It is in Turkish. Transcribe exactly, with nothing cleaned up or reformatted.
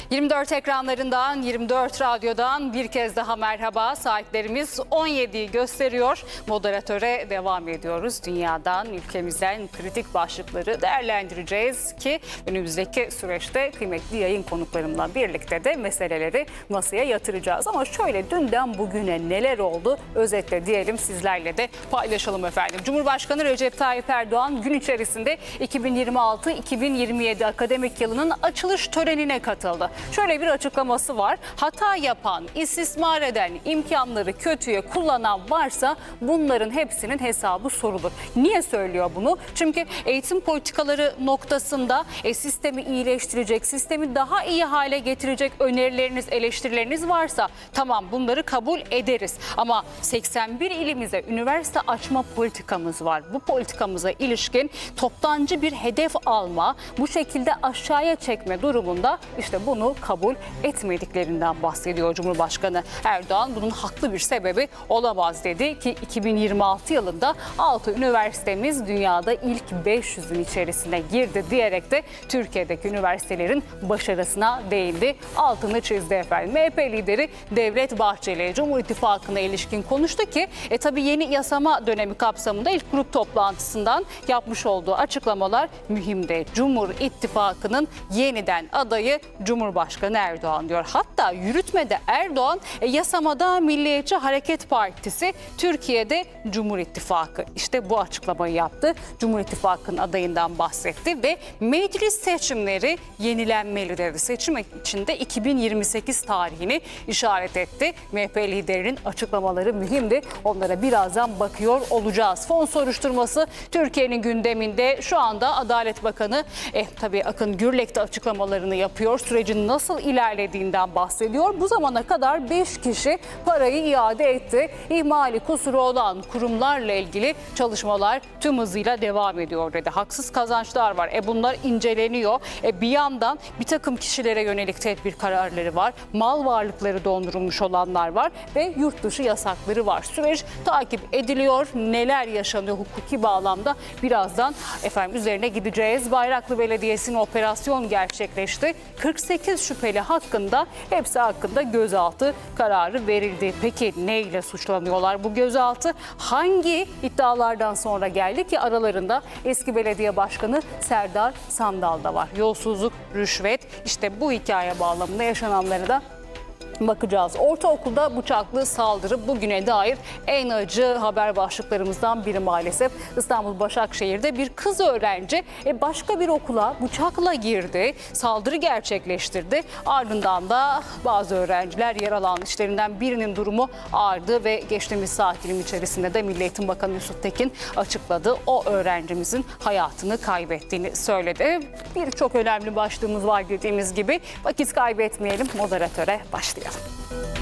yirmi dört ekranlarından, yirmi dört radyodan bir kez daha merhaba. Saatlerimiz on yediyi gösteriyor. Moderatöre devam ediyoruz. Dünyadan, ülkemizden kritik başlıkları değerlendireceğiz ki önümüzdeki süreçte kıymetli yayın konuklarımla birlikte de meseleleri masaya yatıracağız. Ama şöyle dünden bugüne neler oldu özetle diyelim, sizlerle de paylaşalım efendim. Cumhurbaşkanı Recep Tayyip Erdoğan gün içerisinde iki bin yirmi altı iki bin yirmi yedi akademik yılının açılış törenine katıldı. Şöyle bir açıklaması var. Hata yapan, istismar eden, imkanları kötüye kullanan varsa bunların hepsinin hesabı sorulur. Niye söylüyor bunu? Çünkü eğitim politikaları noktasında e, sistemi iyileştirecek, sistemi daha iyi hale getirecek önerileriniz, eleştirileriniz varsa tamam, bunları kabul ederiz. Ama seksen bir ilimize üniversite açma politikamız var. Bu politikamıza ilişkin toptancı bir hedef alma, bu şekilde aşağıya çekme durumunda işte bunu kabul etmediklerinden bahsediyor Cumhurbaşkanı Erdoğan. Bunun haklı bir sebebi olamaz dedi ki iki bin yirmi altı yılında altı üniversitemiz dünyada ilk beş yüzün içerisine girdi diyerek de Türkiye'deki üniversitelerin başarısına değindi. Altını çizdi efendim. M H P lideri Devlet Bahçeli Cumhur İttifakı'na ilişkin konuştu ki e tabii yeni yasama dönemi kapsamında ilk grup toplantısından yapmış olduğu açıklamalar mühimdi. Cumhur İttifakı'nın yeniden adayı Cumhurbaşkanı Erdoğan diyor. Hatta yürütmede Erdoğan, e, yasamada Milliyetçi Hareket Partisi, Türkiye'de Cumhur İttifakı. İşte bu açıklamayı yaptı. Cumhur İttifakı'nın adayından bahsetti ve meclis seçimleri yenilenmeli dedi. Seçim içinde iki bin yirmi sekiz tarihini işaret etti. M H P liderinin açıklamaları mühimdi. Onlara birazdan bakıyor olacağız. Fon soruşturması Türkiye'nin gündeminde. Şu anda Adalet Bakanı eh, tabii Akın Gürlek de açıklamalarını yapıyor. Sürecin nasıl ilerlediğinden bahsediyor. Bu zamana kadar beş kişi parayı iade etti. İhmali kusuru olan kurumlarla ilgili çalışmalar tüm hızıyla devam ediyor dedi. Haksız kazançlar var. E bunlar inceleniyor. E bir yandan bir takım kişilere yönelik tedbir kararları var. Mal varlıkları dondurulmuş olanlar var ve yurt dışı yasakları var. Süreç takip ediliyor. Neler yaşanıyor hukuki bağlamda birazdan efendim üzerine gideceğiz. Bayraklı Belediyesi'nin operasyon gerçekleşti. kırk sekiz şüpheli hakkında, hepsi hakkında gözaltı kararı verildi. Peki neyle suçlanıyorlar bu gözaltı? Hangi iddialardan sonra geldi ki aralarında eski belediye başkanı Serdar Sandal da var. Yolsuzluk, rüşvet, işte bu hikaye bağlamında yaşananları da bakacağız. Ortaokulda bıçaklı saldırı bugüne dair en acı haber başlıklarımızdan biri maalesef. İstanbul Başakşehir'de bir kız öğrenci başka bir okula bıçakla girdi, saldırı gerçekleştirdi. Ardından da bazı öğrenciler yaralandı. İşlerinden birinin durumu ağırdı ve geçtiğimiz saat dilimi içerisinde de Milli Eğitim Bakanı Yusuf Tekin açıkladı. O öğrencimizin hayatını kaybettiğini söyledi. Birçok önemli başlığımız var dediğimiz gibi. Vakit kaybetmeyelim, moderatöre başlayalım.